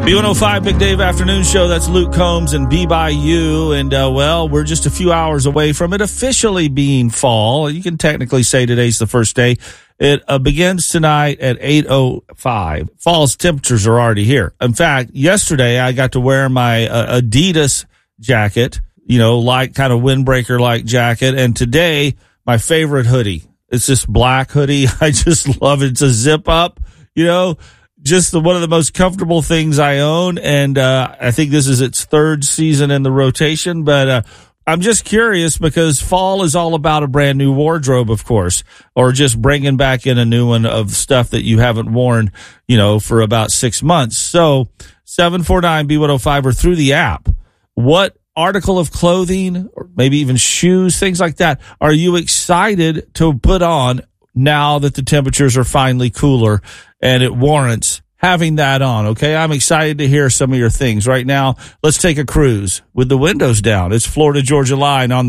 B105 Big Dave Afternoon Show. That's Luke Combs and Be By You. And, we're just a few hours away from it officially being fall. You can technically say today's the first day. It begins tonight at 8:05. Fall's temperatures are already here. In fact, yesterday I got to wear my Adidas jacket, like kind of windbreaker-like jacket. And today, my favorite hoodie. It's this black hoodie. I just love it. It's a zip up, just one of the most comfortable things I own. And I think this is its third season in the rotation. But I'm just curious because fall is all about a brand new wardrobe, of course, or just bringing back in a new one of stuff that you haven't worn, for about 6 months. So 749-B105 or through the app. What article of clothing or maybe even shoes, things like that, are you excited to put on now that the temperatures are finally cooler and it warrants having that on? Okay, I'm excited to hear some of your things. Right now, let's take a cruise with the windows down. It's Florida Georgia Line on the